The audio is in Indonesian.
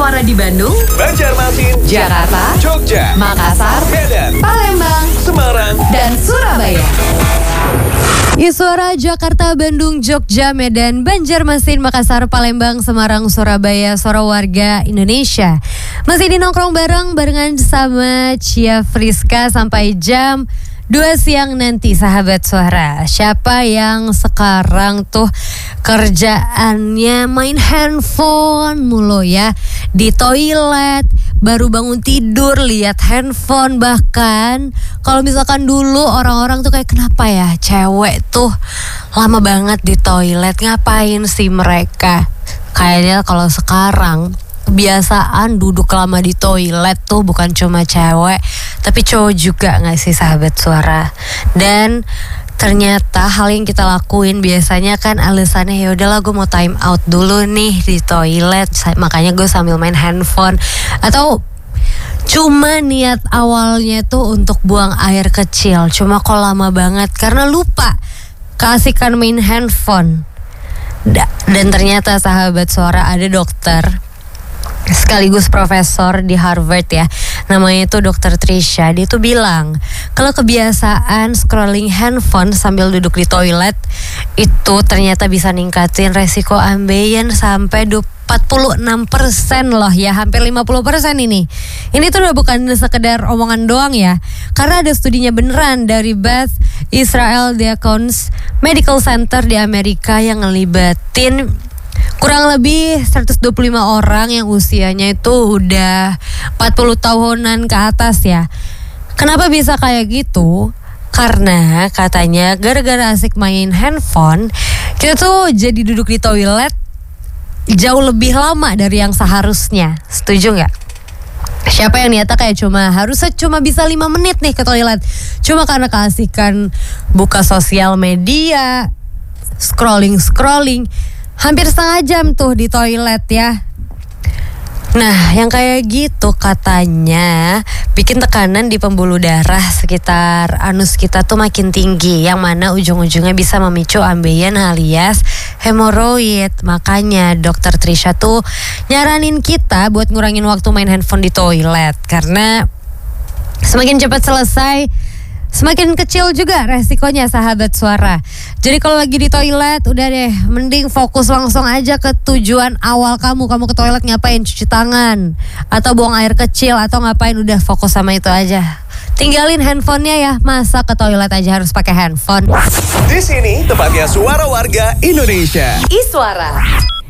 Suara di Bandung, Banjarmasin, Jakarta, Jogja, Makassar, Medan, Palembang, Semarang, dan Surabaya. Suara Jakarta, Bandung, Jogja, Medan, Banjarmasin, Makassar, Palembang, Semarang, Surabaya, suara warga Indonesia. Masih di nongkrong barengan sama Cia Friska sampai jam 2 siang nanti, sahabat suara. Siapa yang sekarang tuh kerjaannya main handphone mulu ya, di toilet, baru bangun tidur lihat handphone. Bahkan kalau misalkan dulu orang-orang tuh kayak, kenapa ya cewek tuh lama banget di toilet, ngapain sih mereka? Kayaknya kalau sekarang kebiasaan duduk lama di toilet tuh bukan cuma cewek, tapi cowok juga, gak sih sahabat suara? Dan ternyata hal yang kita lakuin biasanya kan alasannya, ya udahlah gue mau time out dulu nih di toilet, makanya gue sambil main handphone. Atau cuma niat awalnya tuh untuk buang air kecil, cuma kok lama banget karena lupa keasikan main handphone. Dan ternyata sahabat suara, ada dokter sekaligus profesor di Harvard ya, namanya itu Dr. Trisha. Dia tuh bilang kalau kebiasaan scrolling handphone sambil duduk di toilet itu ternyata bisa ningkatin resiko ambeien sampai 46% loh ya, hampir 50% ini. Ini tuh udah bukan sekedar omongan doang ya, karena ada studinya beneran dari Beth Israel Deaconess Medical Center di Amerika yang ngelibatin kurang lebih 125 orang yang usianya itu udah 40 tahunan ke atas ya. Kenapa bisa kayak gitu? Karena katanya gara-gara asik main handphone, kita tuh jadi duduk di toilet jauh lebih lama dari yang seharusnya. Setuju gak? Siapa yang niatnya kayak harusnya cuma bisa 5 menit nih ke toilet, cuma karena keasikan buka sosial media, scrolling hampir setengah jam tuh di toilet ya. Nah, yang kayak gitu katanya bikin tekanan di pembuluh darah sekitar anus kita tuh makin tinggi, yang mana ujung-ujungnya bisa memicu ambeien alias hemoroid. Makanya Dr. Trisha tuh nyaranin kita buat ngurangin waktu main handphone di toilet, karena semakin cepat selesai, semakin kecil juga resikonya sahabat suara. Jadi kalau lagi di toilet, udah deh, mending fokus langsung aja ke tujuan awal kamu. Kamu ke toilet ngapain? Cuci tangan, atau buang air kecil, atau ngapain, udah fokus sama itu aja. Tinggalin handphonenya ya, masa ke toilet aja harus pakai handphone. Di sini tempatnya suara warga Indonesia. Iswara.